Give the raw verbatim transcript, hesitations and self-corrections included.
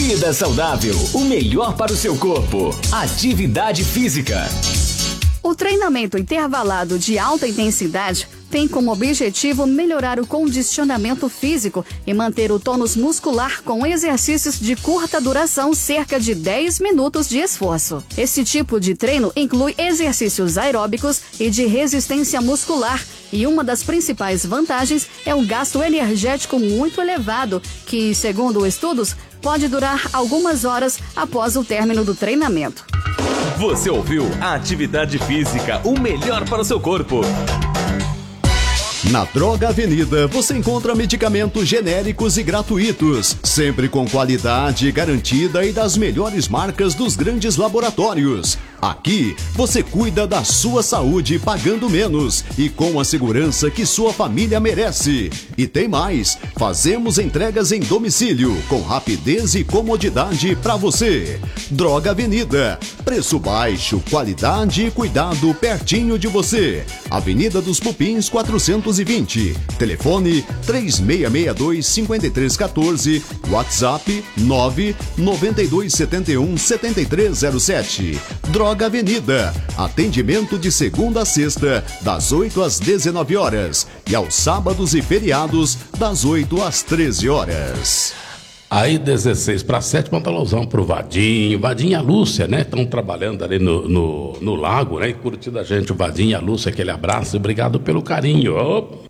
Vida saudável, o melhor para o seu corpo. Atividade física. O treinamento intervalado de alta intensidade tem como objetivo melhorar o condicionamento físico e manter o tônus muscular com exercícios de curta duração, cerca de dez minutos de esforço. Esse tipo de treino inclui exercícios aeróbicos e de resistência muscular, e uma das principais vantagens é um gasto energético muito elevado, que, segundo estudos, pode durar algumas horas após o término do treinamento. Você ouviu a Atividade Física, o melhor para o seu corpo. Na Droga Avenida você encontra medicamentos genéricos e gratuitos, sempre com qualidade garantida e das melhores marcas dos grandes laboratórios. Aqui você cuida da sua saúde pagando menos e com a segurança que sua família merece. E tem mais, fazemos entregas em domicílio com rapidez e comodidade para você. Droga Avenida, preço baixo, qualidade e cuidado pertinho de você. Avenida dos Pupins quatrocentos e vinte, telefone três seis seis dois, cinco três um quatro, WhatsApp nove nove dois sete um sete três zero sete. Droga Avenida, atendimento de segunda a sexta, das oito às dezenove horas e aos sábados e feriados, das oito às treze horas. Aí, dezesseis para sete, manda alusão pro Vadinho. Vadinho e a Lúcia, né? Estão trabalhando ali no, no, no lago, né? E curtindo a gente, o Vadinho e a Lúcia, aquele abraço e obrigado pelo carinho. Oh.